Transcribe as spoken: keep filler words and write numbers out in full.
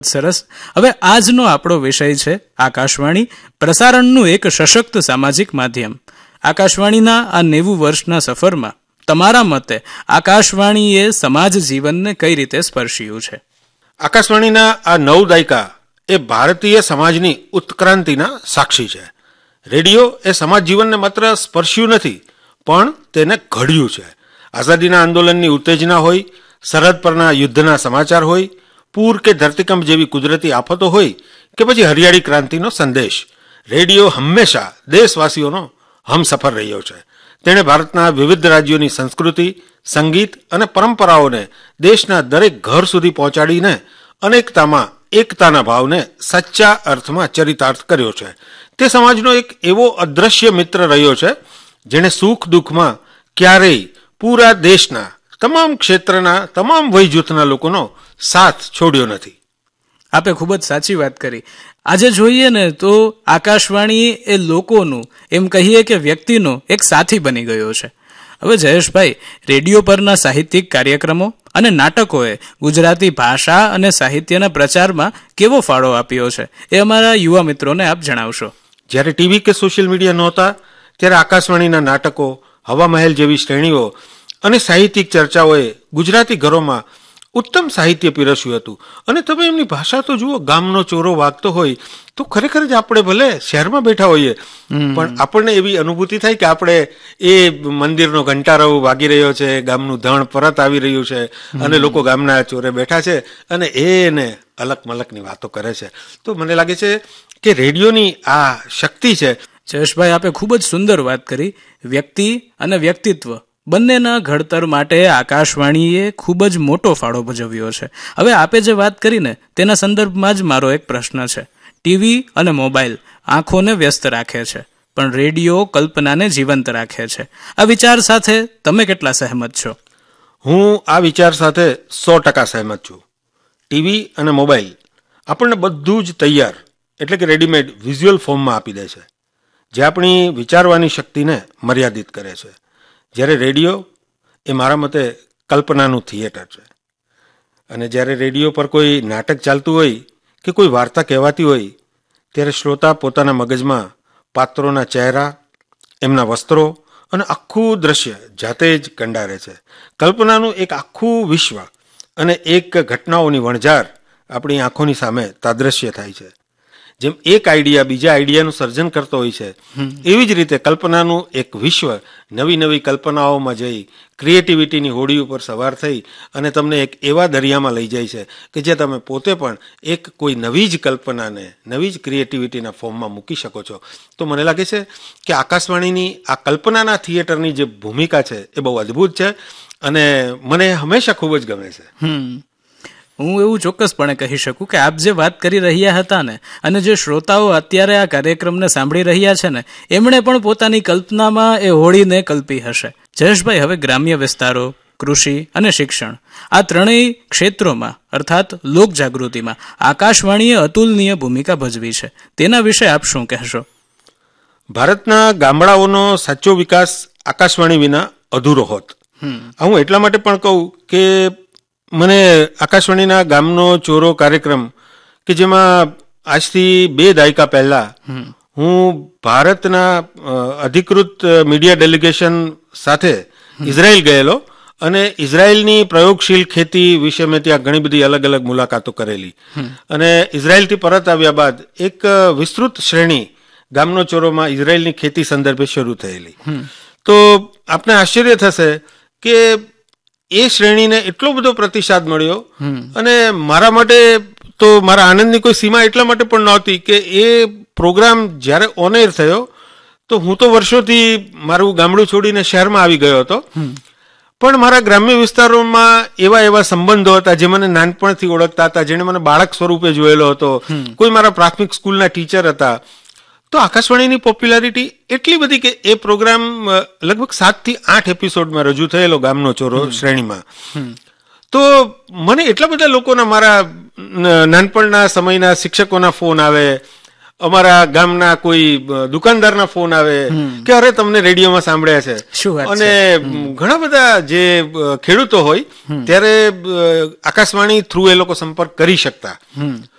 સરસ. હવે આજનો આપણો વિષય છે આકાશવાણી, પ્રસારણનું એક સશક્ત સામાજિક માધ્યમ. આકાશવાણીના આ નેવું વર્ષના સફરમાં તમારા મતે આકાશવાણીએ સમાજ જીવનને કઈ રીતે સ્પર્શ્યું છે? આકાશવાણીના આ નવ દાયકા એ ભારતીય સમાજની ઉત્ક્રાંતિના સાક્ષી છે. રેડિયો એ સમાજ જીવનને માત્ર સ્પર્શ્યું નથી, પણ તેને ઘડ્યું છે. આઝાદીના આંદોલનની ઉત્તેજના હોય, સરહદ પરના યુદ્ધના સમાચાર હોય, પૂર કે ધરતીકંપ જેવી કુદરતી આફતો હોય કે પછી હરિયાળી ક્રાંતિનો સંદેશ, રેડિયો હંમેશા દેશવાસીઓનો હમસફર રહ્યો છે. તેણે ભારતના વિવિધ રાજ્યોની સંસ્કૃતિ, સંગીત અને પરંપરાઓને દેશના દરેક ઘર સુધી પહોંચાડીને અનેકતામાં એકતાના ભાવને સાચા અર્થમાં ચરિતાર્થ કર્યો છે. તે સમાજનો એક એવો અદ્રશ્ય મિત્ર રહ્યો છે જેણે સુખ દુઃખમાં ક્યારેય પૂરા દેશના તમામ ક્ષેત્રના તમામ વય જૂથના લોકોનો સાથ છોડ્યો નથી. આપે ખૂબ જ સાચી વાત કરી. આજે જોઈએ ને તો આકાશવાણી એ લોકોનું, એમ કહીએ કે વ્યક્તિનો એક સાથી બની ગયો છે. હવે જયેશભાઈ, રેડિયો પરના સાહિત્યિક કાર્યક્રમો અને નાટકોએ ગુજરાતી ભાષા અને સાહિત્યના પ્રચારમાં કેવો ફાળો આપ્યો છે, એ અમારા યુવા મિત્રોને આપ જણાવશો. જ્યારે ટીવી કે સોશિયલ મીડિયા નહોતા ત્યારે આકાશવાણીના નાટકો, હવા મહેલ જેવી શ્રેણીઓ અને સાહિત્યિક ચર્ચાઓએ ગુજરાતી ઘરોમાં ઉત્તમ સાહિત્ય પીરસ્યું હતું. અને તમે એમની ભાષા તો જુઓ, ગામનો ચોરો વાગતો હોય તો ખરેખર જ આપણે ભલે શહેરમાં બેઠા હોઈએ પણ આપણને એવી અનુભૂતિ થાય કે આપણે એ મંદિરનો ઘંટારો વાગી રહ્યો છે, ગામનું ધણ પરત આવી રહ્યું છે અને લોકો ગામના ચોરે બેઠા છે અને એને અલક મલકની વાતો કરે છે. તો મને લાગે છે કે રેડિયોની આ શક્તિ છે. જયેશભાઈ, આપે ખૂબ જ સુંદર વાત કરી. વ્યક્તિ અને વ્યક્તિત્વ બંનેના ઘડતર માટે આકાશવાણીએ ખૂબ જ મોટો ફાળો ભજવ્યો છે. હવે આપે જે વાત કરીને તેના સંદર્ભમાં જ મારો એક પ્રશ્ન છે. ટીવી અને મોબાઈલ આંખોને વ્યસ્ત રાખે છે, પણ રેડિયો કલ્પનાને જીવંત રાખે છે. આ વિચાર સાથે તમે કેટલા સહેમત છો? હું આ વિચાર સાથે સો ટકા સહેમત છું. ટીવી અને મોબાઈલ આપણને બધું જ તૈયાર એટલે કે રેડીમેડ વિઝ્યુઅલ ફોર્મમાં આપી દે છે, જે આપણી વિચારવાની શક્તિને મર્યાદિત કરે છે. જ્યારે રેડિયો એ મારા મતે કલ્પનાનું થિયેટર છે. અને જ્યારે રેડિયો પર કોઈ નાટક ચાલતું હોય કે કોઈ વાર્તા કહેવાતી હોય ત્યારે શ્રોતા પોતાના મગજમાં પાત્રોના ચહેરા, એમના વસ્ત્રો અને આખું દ્રશ્ય જાતે જ કંડારે છે. કલ્પનાનું એક આખું વિશ્વ અને એક ઘટનાઓની વણઝાર આપણી આંખોની સામે તાદ્રશ્ય થાય છે. જેમ એક આઈડિયા બીજા આઈડિયાનું સર્જન કરતો હોય છે, એવી જ રીતે કલ્પનાનું એક વિશ્વ નવી નવી કલ્પનાઓમાં જઈ ક્રિએટિવિટીની હોડી ઉપર સવાર થઈ અને તમને એક એવા દરિયામાં લઈ જાય છે કે જે તમે પોતે પણ એક કોઈ નવી જ કલ્પનાને નવી જ ક્રિએટિવિટીના ફોર્મમાં મૂકી શકો છો. તો મને લાગે છે કે આકાશવાણીની આ કલ્પનાના થિયેટરની જે ભૂમિકા છે એ બહુ અદ્ભુત છે અને મને હંમેશા ખૂબ જ ગમે છે. હું એવું ચોક્કસપણે કહી શકું કે આપ જે વાત કરી રહ્યા હતા ને, અને જે શ્રોતાઓ અત્યારે આ કાર્યક્રમને સાંભળી રહ્યા છે ને, એમણે પણ પોતાની કલ્પનામાં એ હોળીને કલ્પી હશે. જયેશભાઈ, હવે ગ્રામ્ય વિસ્તારો, કૃષિ અને શિક્ષણ આ ત્રણેય ક્ષેત્રોમાં અર્થાત લોક જાગૃતિમાં આકાશવાણીએ અતુલનીય ભૂમિકા ભજવી છે. તેના વિશે આપ શું કહેશો? ભારતના ગામડાઓનો સાચો વિકાસ આકાશવાણી વિના અધૂરો હોત. હું એટલા માટે પણ કહું કે મને આકાશવાણીના ગામનો ચોરો કાર્યક્રમ કે જેમાં આજથી બે દાયકા પહેલા હું ભારતના અધિકૃત મીડિયા ડેલિગેશન સાથે ઇઝરાયલ ગયેલો અને ઇઝરાયલની પ્રયોગશીલ ખેતી વિશે મેં ત્યાં ઘણી બધી અલગ અલગ મુલાકાતો કરેલી અને ઇઝરાયલથી પરત આવ્યા બાદ એક વિસ્તૃત શ્રેણી ગામનો ચોરોમાં ઇઝરાયલની ખેતી સંદર્ભે શરૂ થયેલી. તો આપને આશ્ચર્ય થશે કે એ શ્રેણીને એટલો બધો પ્રતિસાદ મળ્યો અને મારા માટે તો મારા આનંદની કોઈ સીમા એટલા માટે પણ નહોતી કે એ પ્રોગ્રામ જ્યારે ઓન એર થયો તો હું તો વર્ષોથી મારું ગામડું છોડીને શહેરમાં આવી ગયો હતો, પણ મારા ગ્રામ્ય વિસ્તારોમાં એવા એવા સંબંધો હતા જે મને નાનપણથી ઓળખતા હતા, જેને મને બાળક સ્વરૂપે જોયેલો હતો, કોઈ મારા પ્રાથમિક સ્કૂલના ટીચર હતા. તો આકાશવાણીની પોપ્યુલારિટી એટલી બધી કે એ પ્રોગ્રામ લગભગ સાત થી આઠ એપિસોડમાં રજૂ થયેલો ગામનો ચોરો શ્રેણીમાં. તો મને એટલા બધા લોકોના મારા નાનપણના સમયના શિક્ષકોના ફોન આવે અમારા ગામના કોઈ દુકાનદારના ફોન આવે કે અરે તમને રેડિયોમાં સાંભળ્યા છે. શું વાત અને ઘણા બધા જે ખેડૂતો હોય ત્યારે આકાશવાણી થ્રુ એ લોકો સંપર્ક કરી શકતા.